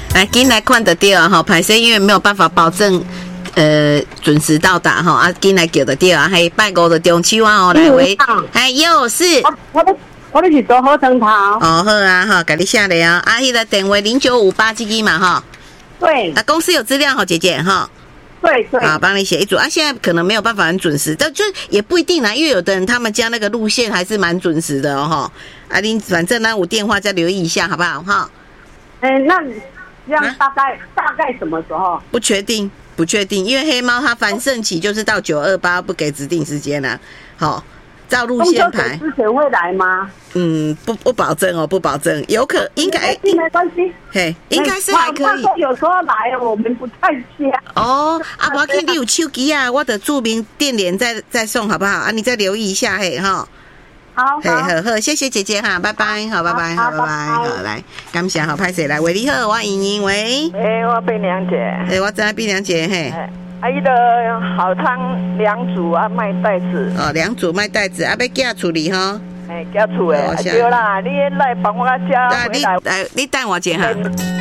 来，紧来看得到哈，歹势因为没有办法保证准时到达哈，啊，紧来叫得到啊，还拜五的中秋啊哦，来喂，还有是， 我是做好汤头。 哦，好啊哈，给你下来啊，啊，迄个电话0958这个嘛哈， 对， 啊，公司有资料哈，姐姐哈。 对， 好，帮你写一组啊！现在可能没有办法很准时，但就也不一定啦，因为有的人他们家那个路线还是蛮准时的哦。啊，您反正呢，我电话再留意一下，好不好？哈。 那这样大概什么时候？ 不确定，因为黑猫它繁盛期就是到928，不给指定时间啦。好，照路线排。 之前会来吗？ 不保证哦，不保证，应该没关系， 嘿，应该是还可以。 有时候来我们不太下。 哦，啊，我看你有手机啊，我的注明电联再送好不好？啊，你再留意一下嘿哈。 好， 好，谢谢姐姐哈，拜拜，好，拜拜，好，拜拜，好，来，感谢好拍摄来，喂，你好，我莹莹喂。 我碧良姐。 我知道碧良姐嘿。 阿姨的好汤2组啊，卖袋子。 哦，2组卖袋子，啊，要寄处理哈。 寄厝诶，对啦，你来帮我加回来。 你等我一下哈。